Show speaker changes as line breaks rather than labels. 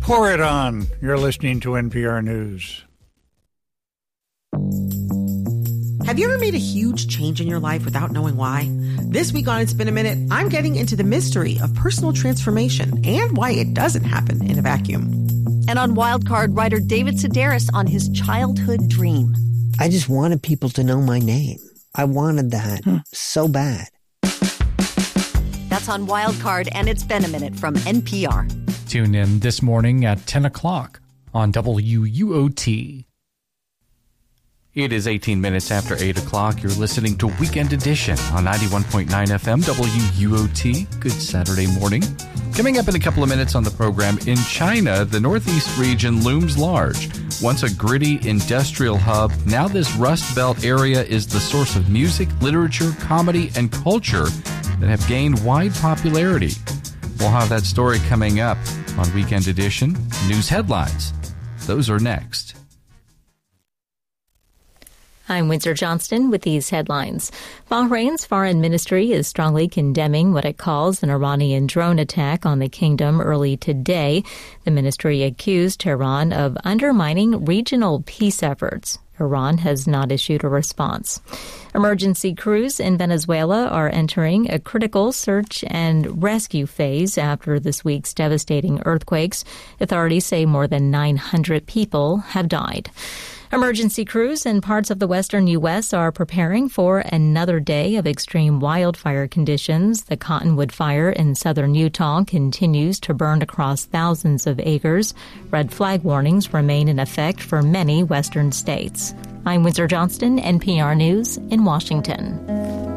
Pour it on. You're listening to NPR News.
Have you ever made a huge change in your life without knowing why? This week on It's Been a Minute, I'm getting into the mystery of personal transformation and why it doesn't happen in a vacuum.
And on Wildcard, writer David Sedaris on his childhood dream.
I just wanted people to know my name. I wanted that so bad.
That's on Wildcard, and It's Been a Minute from NPR.
Tune in this morning at 10 o'clock on WUOT. It is 18 minutes after 8 o'clock. You're listening to Weekend Edition on 91.9 FM WUOT. Good Saturday morning. Coming up in a couple of minutes on the program, in China, the Northeast region looms large. Once a gritty industrial hub, now this Rust Belt area is the source of music, literature, comedy, and culture that have gained wide popularity. We'll have that story coming up on Weekend Edition. News headlines. Those are next.
I'm Windsor Johnston with these headlines. Bahrain's foreign ministry is strongly condemning what it calls an Iranian drone attack on the kingdom early today. The ministry accused Tehran of undermining regional peace efforts. Iran has not issued a response. Emergency crews in Venezuela are entering a critical search and rescue phase after this week's devastating earthquakes. Authorities say more than 900 people have died. Emergency crews in parts of the western U.S. are preparing for another day of extreme wildfire conditions. The Cottonwood Fire in southern Utah continues to burn across thousands of acres. Red flag warnings remain in effect for many western states. I'm Windsor Johnston, NPR News in Washington.